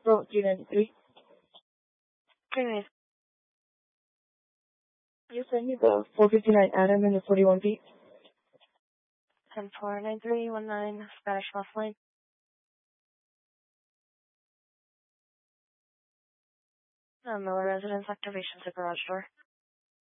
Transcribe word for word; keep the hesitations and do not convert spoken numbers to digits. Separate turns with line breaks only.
Route three ninety-three.
Anyways,
You send me the four fifty-nine Adam and the forty-one P.
ten four nine three one nine Spanish Moss Lane. Uh, Miller Residence activation to garage door.